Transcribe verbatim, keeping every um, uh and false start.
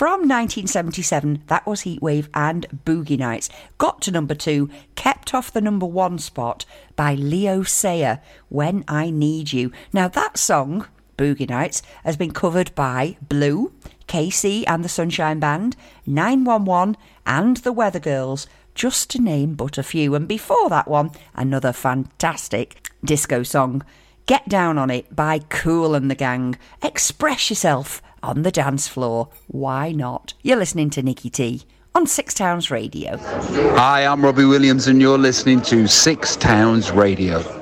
From nineteen seventy-seven, that was Heatwave and Boogie Nights. Got to number two, kept off the number one spot by Leo Sayer, When I Need You. Now that song, Boogie Nights, has been covered by Blue, K C and the Sunshine Band, nine one one and the Weather Girls, just to name but a few. And before that one, another fantastic disco song, Get Down on It by Kool and the Gang. Express yourself on the dance floor. Why not? You're listening to Nikki T on Six Towns Radio. Hi, I'm Robbie Williams and you're listening to Six Towns Radio.